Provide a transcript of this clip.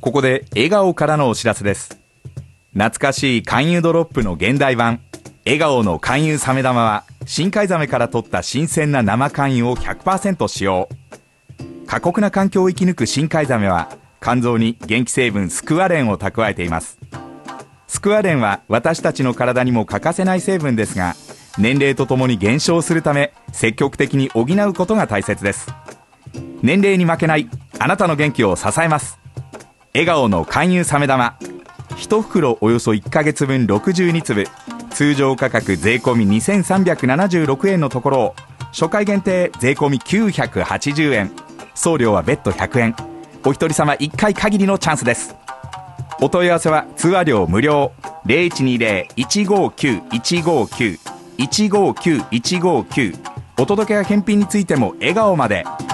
ここで笑顔からのお知らせです。懐かしい勧誘ドロップの現代版、笑顔の勧誘サメ玉は、深海ザメから取った新鮮な生勧誘を 100% 使用。過酷な環境を生き抜く深海ザメは、肝臓に元気成分スクワレンを蓄えています。スクワレンは私たちの体にも欠かせない成分ですが、年齢とともに減少するため、積極的に補うことが大切です。年齢に負けないあなたの元気を支えます。笑顔の勧誘サメ玉、1袋およそ1ヶ月分62粒、通常価格税込み2376円のところを、初回限定税込み980円、送料は別途100円、お一人様1回限りのチャンスです。お問い合わせは通話料無料、0120-159-159 159-159、お届けや返品についても笑顔まで。